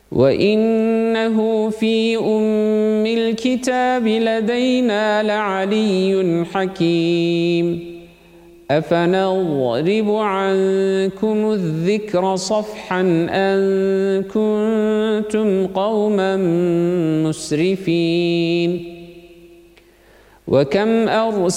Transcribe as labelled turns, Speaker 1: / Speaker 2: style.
Speaker 1: وإنه في أم الكتاب لدينا لعلي حكيم أفنضرب عنكم الذكر صفحا أن كنتم قوما مسرفين وكم